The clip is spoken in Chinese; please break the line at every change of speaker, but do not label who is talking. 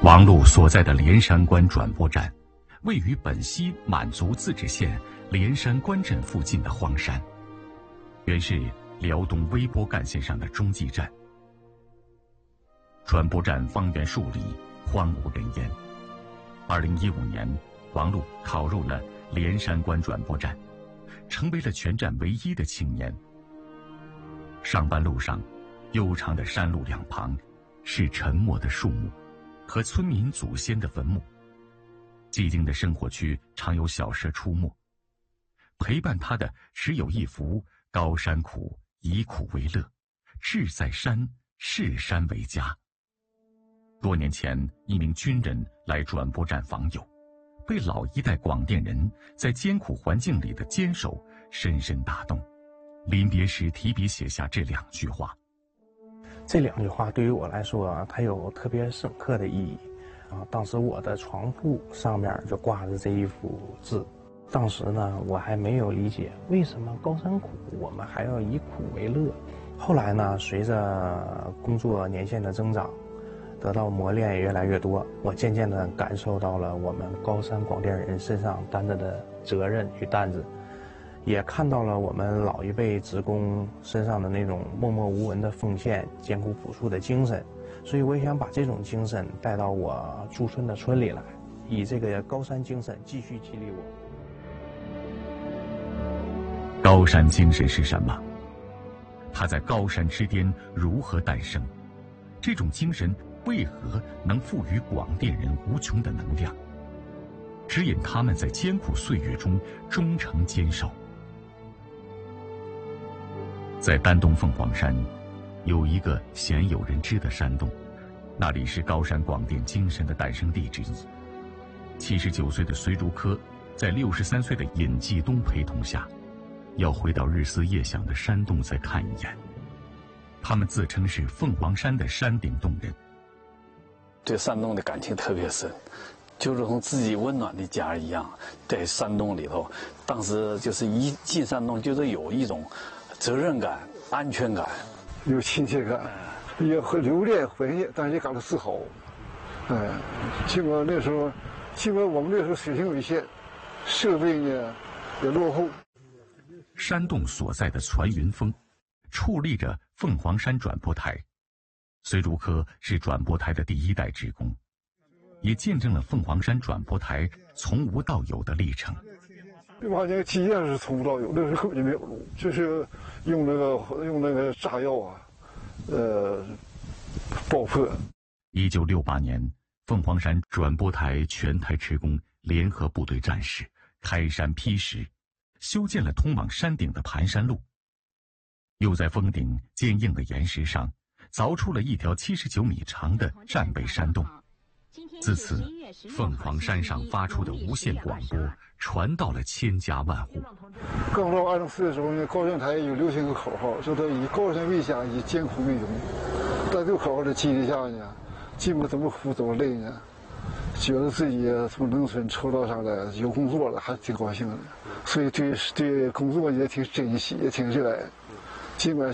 王禄所在的连山关转播站，位于本溪满族自治县连山关镇附近的荒山，原是辽东微波干线上的中继站。转播站方圆数里，荒无人烟。2015年，王禄考入了连山关转播站，成为了全站唯一的青年。上班路上，悠长的山路两旁是沉默的树木和村民祖先的坟墓。寂静的生活区常有小蛇出没，陪伴他的只有一幅“高山苦，以苦为乐，志在山，视山为家”。多年前，一名军人来转播站访友，被老一代广电人在艰苦环境里的坚守深深打动。临别时提笔写下这2句话。
这2句话对于我来说，它有特别深刻的意义。当时我的床铺上面就挂着这一幅字。当时呢，我还没有理解为什么高山苦，我们还要以苦为乐。后来呢，随着工作年限的增长，得到磨练也越来越多，我渐渐地感受到了我们高山广电人身上担着的责任与担子，也看到了我们老一辈职工身上的那种默默无闻的奉献、艰苦朴素的精神。所以我也想把这种精神带到我驻村的村里来，以这个高山精神继续激励我。
高山精神是什么？它在高山之巅如何诞生？这种精神为何能赋予广电人无穷的能量，指引他们在艰苦岁月中忠诚坚守？在丹东凤凰山，有一个鲜有人知的山洞，那里是高山广电精神的诞生地之一。79岁的隋如科，在63岁的尹继东陪同下，要回到日思夜想的山洞再看一眼。他们自称是凤凰山的山顶洞人，
对山洞的感情特别深，就如同自己温暖的家一样。在山洞里头，当时就是一进山洞，就是有一种责任感、安全感，
有亲切感，也会留恋回忆，但是也感到自豪。尽管我们那时候水平有限，设备呢也落后。
山洞所在的攒云峰，矗立着凤凰山转播台。隋如科是转播台的第1代职工，也见证了凤凰山转播台从无到有的历程。
68年基建是从无到有，那时候根本就没有路，就是用那个炸药爆破。
1968年，凤凰山转播台全台职工联合部队战士开山劈石，修建了通往山顶的盘山路，又在峰顶坚硬的岩石上凿出了一条79米长的战备山洞。自此，凤凰山上发出的无线广播传到了千家万户。
刚到204的时候呢，高山台有流行个口号，叫做以高山为家，以艰苦为荣。在这个口号的激励下呢，既不怎么苦怎么累呢，觉得自己从农村抽到上来有工作了，还挺高兴的，所以对工作也挺珍惜，也挺热爱。尽管